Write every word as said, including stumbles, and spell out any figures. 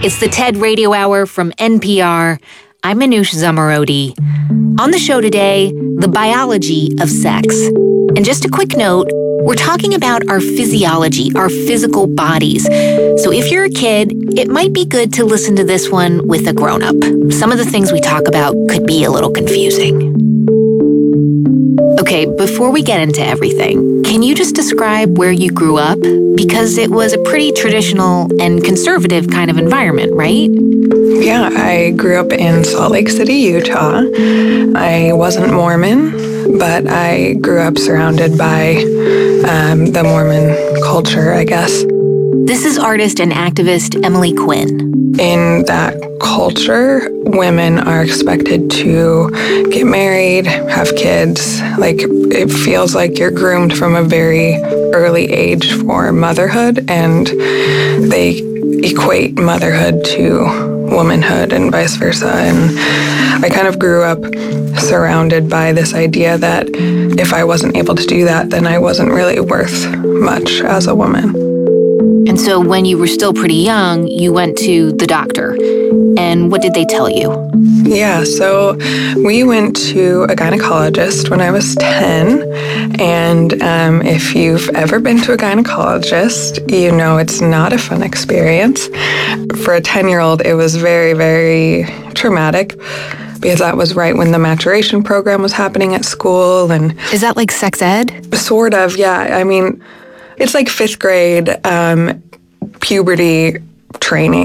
It's the TED Radio Hour from N P R. I'm Manoush Zomorodi. On the show today, the biology of sex. And just a quick note, we're talking about our physiology, our physical bodies. So if you're a kid, it might be good to listen to this one with a grown-up. Some of the things we talk about could be a little confusing. Okay, before we get into everything, can you just describe where you grew up? Because it was a pretty traditional and conservative kind of environment, right? Yeah, I grew up in Salt Lake City, Utah. I wasn't Mormon, but I grew up surrounded by um, the Mormon culture, I guess. This is artist and activist Emily Quinn. In that culture, women are expected to get married, have kids. Like, it feels like you're groomed from a very early age for motherhood, and they equate motherhood to womanhood and vice versa. And I kind of grew up surrounded by this idea that if I wasn't able to do that, then I wasn't really worth much as a woman. And so when you were still pretty young, you went to the doctor. And what did they tell you? Yeah, so we went to a gynecologist when I was ten. And um, if you've ever been to a gynecologist, you know it's not a fun experience. For a ten-year-old, it was very, very traumatic, because that was right when the maturation program was happening at school. And is that like sex ed? Sort of, yeah. I mean, it's like fifth grade um, puberty training.